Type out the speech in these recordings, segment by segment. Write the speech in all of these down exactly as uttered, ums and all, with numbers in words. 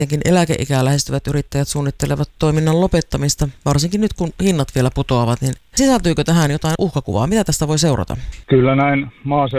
Jakin eläkeikää lähestyvät yrittäjät suunnittelevat toiminnan lopettamista, varsinkin nyt kun hinnat vielä putoavat. Niin sisältyykö tähän jotain uhkakuvaa? Mitä tästä voi seurata? Kyllä näin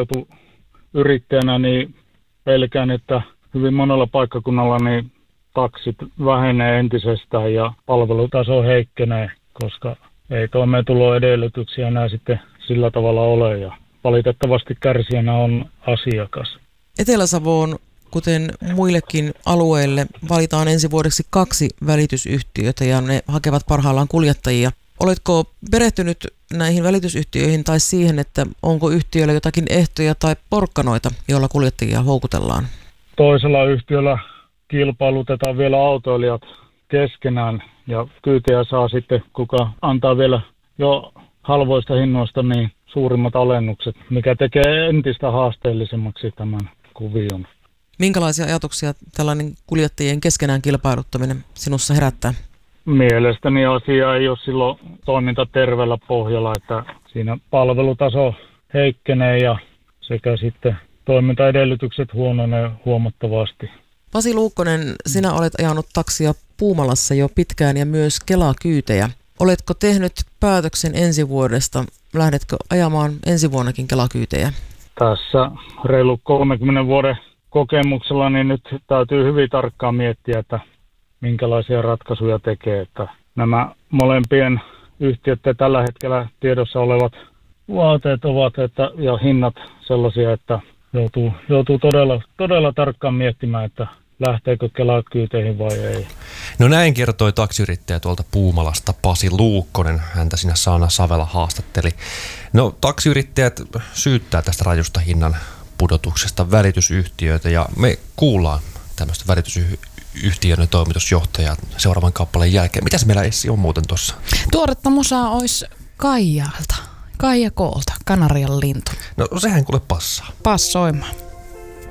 maaseutuyrittäjänä niin pelkään, että hyvin monella paikkakunnalla niin taksit vähenee entisestään ja palvelutaso heikkenee, koska ei toimeentuloedellytyksiä enää sitten sillä tavalla ole ja valitettavasti kärsijänä on asiakas. Etelä-Savoon, kuten muillekin alueille, valitaan ensi vuodeksi kaksi välitysyhtiötä ja ne hakevat parhaillaan kuljettajia. Oletko perehtynyt näihin välitysyhtiöihin tai siihen, että onko yhtiöillä jotakin ehtoja tai porkkanoita, joilla kuljettajia houkutellaan? Toisella yhtiöllä kilpailutetaan vielä autoilijat keskenään ja kyytejä saa sitten, kuka antaa vielä jo halvoista hinnoista niin suurimmat alennukset, mikä tekee entistä haasteellisemmaksi tämän kuvion. Minkälaisia ajatuksia tällainen kuljettajien keskenään kilpailuttaminen sinussa herättää? Mielestäni asia ei ole silloin toiminta terveellä pohjalla, että siinä palvelutaso heikkenee ja sekä sitten toimintaedellytykset huononee huomattavasti. Pasi Luukkonen, sinä olet ajanut taksia Puumalassa jo pitkään ja myös Kela-kyytejä. Oletko tehnyt päätöksen ensi vuodesta? Lähdetkö ajamaan ensi vuonnakin Kela-kyytejä? Tässä reilu kolmenkymmenen vuoden kokemuksella niin nyt täytyy hyvin tarkkaan miettiä, että minkälaisia ratkaisuja tekee. Että nämä molempien yhtiöiden tällä hetkellä tiedossa olevat vaateet ovat että, ja hinnat sellaisia, että joutuu, joutuu todella, todella tarkkaan miettimään, että lähteekö Kela-kyyteihin vai ei. No näin kertoi taksiyrittäjä tuolta Puumalasta Pasi Luukkonen. Häntä siinä Saana Savela haastatteli. No taksiyrittäjät syyttää tästä rajusta hinnan pudotuksesta välitysyhtiöitä ja me kuullaan tämmöistä välitysyhtiön toimitusjohtajaa seuraavan kappaleen jälkeen. Mitäs meillä Essi on muuten tuossa? Tuoretta musaa olisi Kaijalta. Kaija Koolta, Kanarian lintu. No sehän kuule passaa. Passoimaan.